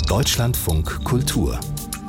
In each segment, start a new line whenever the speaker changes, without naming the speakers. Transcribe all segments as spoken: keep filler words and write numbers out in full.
Deutschlandfunk Kultur.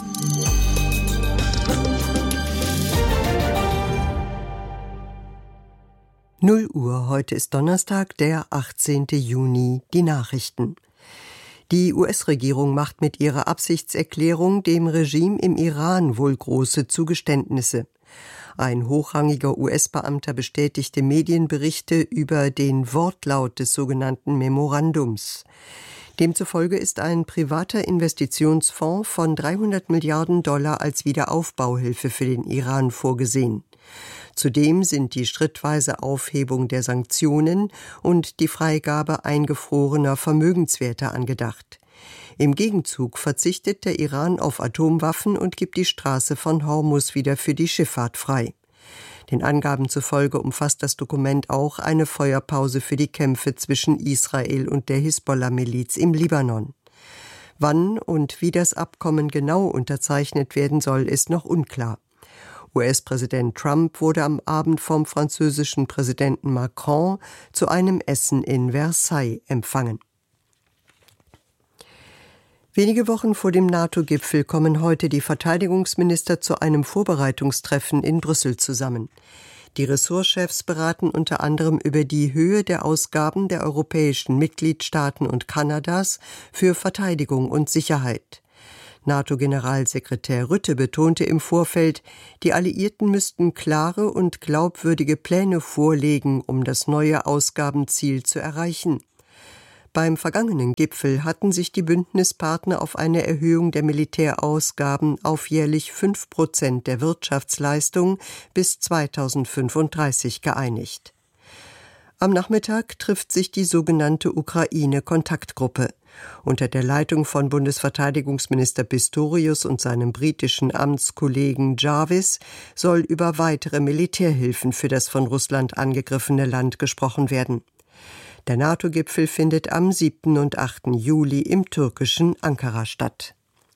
null Uhr, heute ist Donnerstag, der achtzehnten Juni, die Nachrichten. Die U S-Regierung macht mit ihrer Absichtserklärung dem Regime im Iran wohl große Zugeständnisse. Ein hochrangiger U S-Beamter bestätigte Medienberichte über den Wortlaut des sogenannten Memorandums. Demzufolge ist ein privater Investitionsfonds von dreihundert Milliarden Dollar als Wiederaufbauhilfe für den Iran vorgesehen. Zudem sind die schrittweise Aufhebung der Sanktionen und die Freigabe eingefrorener Vermögenswerte angedacht. Im Gegenzug verzichtet der Iran auf Atomwaffen und gibt die Straße von Hormuz wieder für die Schifffahrt frei. Den Angaben zufolge umfasst das Dokument auch eine Feuerpause für die Kämpfe zwischen Israel und der Hisbollah-Miliz im Libanon. Wann und wie das Abkommen genau unterzeichnet werden soll, ist noch unklar. U S-Präsident Trump wurde am Abend vom französischen Präsidenten Macron zu einem Essen in Versailles empfangen. Wenige Wochen vor dem NATO-Gipfel kommen heute die Verteidigungsminister zu einem Vorbereitungstreffen in Brüssel zusammen. Die Ressortchefs beraten unter anderem über die Höhe der Ausgaben der europäischen Mitgliedstaaten und Kanadas für Verteidigung und Sicherheit. NATO-Generalsekretär Rutte betonte im Vorfeld, die Alliierten müssten klare und glaubwürdige Pläne vorlegen, um das neue Ausgabenziel zu erreichen. Beim vergangenen Gipfel hatten sich die Bündnispartner auf eine Erhöhung der Militärausgaben auf jährlich fünf Prozent der Wirtschaftsleistung bis zweitausendfünfunddreißig geeinigt. Am Nachmittag trifft sich die sogenannte Ukraine-Kontaktgruppe. Unter der Leitung von Bundesverteidigungsminister Pistorius und seinem britischen Amtskollegen Jarvis soll über weitere Militärhilfen für das von Russland angegriffene Land gesprochen werden. Der NATO-Gipfel findet am siebten und achten Juli im türkischen Ankara statt.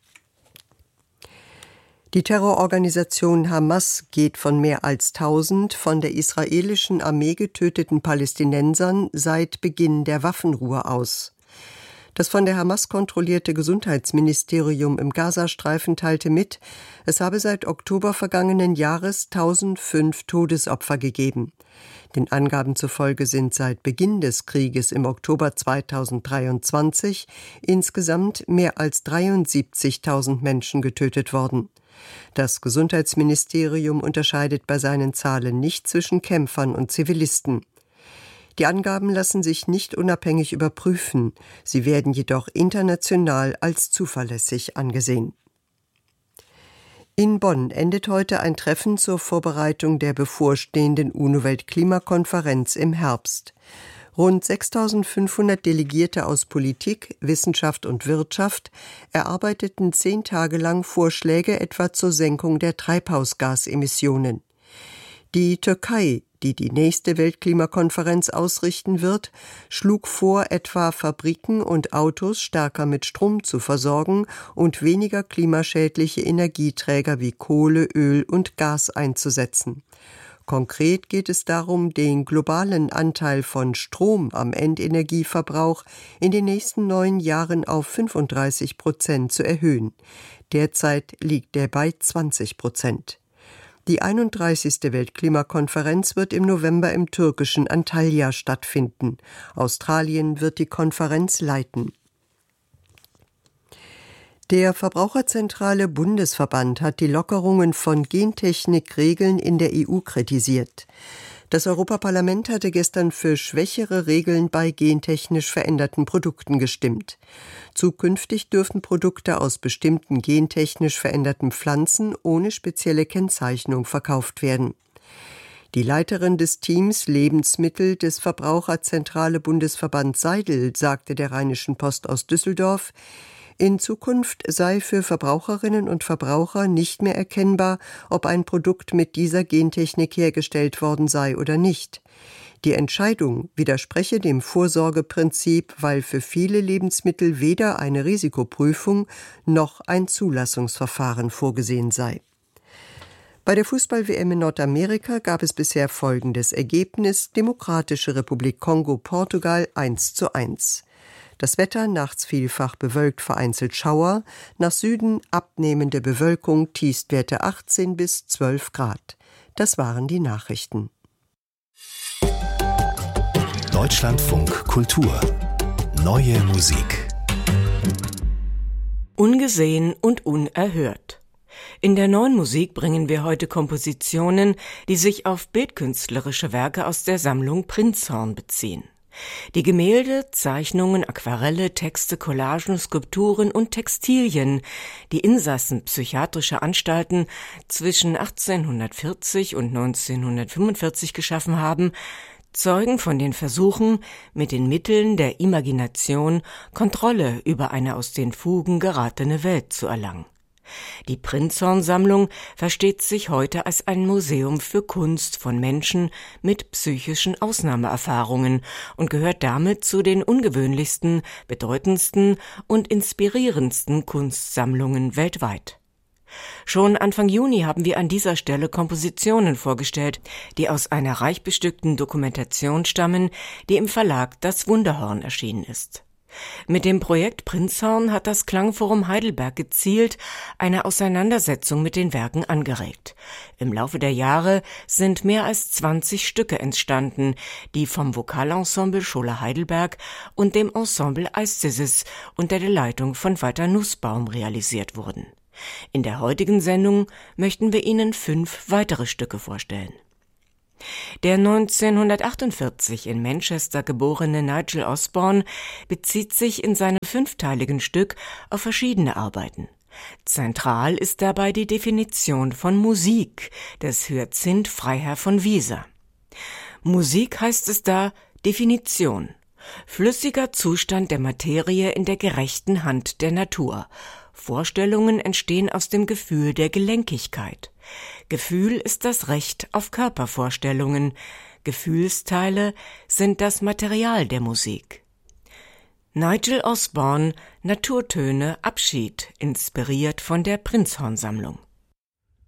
Die Terrororganisation Hamas geht von mehr als tausend von der israelischen Armee getöteten Palästinensern seit Beginn der Waffenruhe aus. Das von der Hamas kontrollierte Gesundheitsministerium im Gazastreifen teilte mit, es habe seit Oktober vergangenen Jahres tausendfünf Todesopfer gegeben. Den Angaben zufolge sind seit Beginn des Krieges im Oktober zweitausenddreiundzwanzig insgesamt mehr als dreiundsiebzigtausend Menschen getötet worden. Das Gesundheitsministerium unterscheidet bei seinen Zahlen nicht zwischen Kämpfern und Zivilisten. Die Angaben lassen sich nicht unabhängig überprüfen, sie werden jedoch international als zuverlässig angesehen. In Bonn endet heute ein Treffen zur Vorbereitung der bevorstehenden UNO-Weltklimakonferenz im Herbst. Rund sechstausendfünfhundert Delegierte aus Politik, Wissenschaft und Wirtschaft erarbeiteten zehn Tage lang Vorschläge etwa zur Senkung der Treibhausgasemissionen. Die Türkei, die die nächste Weltklimakonferenz ausrichten wird, schlug vor, etwa Fabriken und Autos stärker mit Strom zu versorgen und weniger klimaschädliche Energieträger wie Kohle, Öl und Gas einzusetzen. Konkret geht es darum, den globalen Anteil von Strom am Endenergieverbrauch in den nächsten neun Jahren auf fünfunddreißig Prozent zu erhöhen. Derzeit liegt er bei zwanzig Prozent. Die einunddreißigste Weltklimakonferenz wird im November im türkischen Antalya stattfinden. Australien wird die Konferenz leiten. Der Verbraucherzentrale Bundesverband hat die Lockerungen von Gentechnikregeln in der E U kritisiert. Das Europaparlament hatte gestern für schwächere Regeln bei gentechnisch veränderten Produkten gestimmt. Zukünftig dürfen Produkte aus bestimmten gentechnisch veränderten Pflanzen ohne spezielle Kennzeichnung verkauft werden. Die Leiterin des Teams Lebensmittel des Verbraucherzentrale Bundesverband Seidel sagte der Rheinischen Post aus Düsseldorf, in Zukunft sei für Verbraucherinnen und Verbraucher nicht mehr erkennbar, ob ein Produkt mit dieser Gentechnik hergestellt worden sei oder nicht. Die Entscheidung widerspreche dem Vorsorgeprinzip, weil für viele Lebensmittel weder eine Risikoprüfung noch ein Zulassungsverfahren vorgesehen sei. Bei der Fußball-W M in Nordamerika gab es bisher folgendes Ergebnis: Demokratische Republik Kongo Portugal eins zu eins. Das Wetter nachts vielfach bewölkt, vereinzelt Schauer, nach Süden abnehmende Bewölkung, Tiefstwerte achtzehn bis zwölf Grad. Das waren die Nachrichten.
Deutschlandfunk Kultur. Neue Musik.
Ungesehen und unerhört. In der neuen Musik bringen wir heute Kompositionen, die sich auf bildkünstlerische Werke aus der Sammlung Prinzhorn beziehen. Die Gemälde, Zeichnungen, Aquarelle, Texte, Collagen, Skulpturen und Textilien, die Insassen psychiatrischer Anstalten zwischen achtzehnhundertvierzig und neunzehnhundertfünfundvierzig geschaffen haben, zeugen von den Versuchen, mit den Mitteln der Imagination Kontrolle über eine aus den Fugen geratene Welt zu erlangen. Die Prinzhorn-Sammlung versteht sich heute als ein Museum für Kunst von Menschen mit psychischen Ausnahmeerfahrungen und gehört damit zu den ungewöhnlichsten, bedeutendsten und inspirierendsten Kunstsammlungen weltweit. Schon Anfang Juni haben wir an dieser Stelle Kompositionen vorgestellt, die aus einer reich bestückten Dokumentation stammen, die im Verlag Das Wunderhorn erschienen ist. Mit dem Projekt Prinzhorn hat das Klangforum Heidelberg gezielt eine Auseinandersetzung mit den Werken angeregt. Im Laufe der Jahre sind mehr als zwanzig Stücke entstanden, die vom Vokalensemble Schola Heidelberg und dem Ensemble Aesthesis unter der Leitung von Walter Nussbaum realisiert wurden. In der heutigen Sendung möchten wir Ihnen fünf weitere Stücke vorstellen. Der neunzehnhundertachtundvierzig in Manchester geborene Nigel Osborne bezieht sich in seinem fünfteiligen Stück auf verschiedene Arbeiten. Zentral ist dabei die Definition von Musik des Hyazinth Freiherr von Wieser. Musik heißt es da Definition, flüssiger Zustand der Materie in der gerechten Hand der Natur. Vorstellungen entstehen aus dem Gefühl der Gelenkigkeit. Gefühl ist das Recht auf Körpervorstellungen. Gefühlsteile sind das Material der Musik. Nigel Osborne, Naturtöne, Abschied, inspiriert von der Prinzhorn-Sammlung.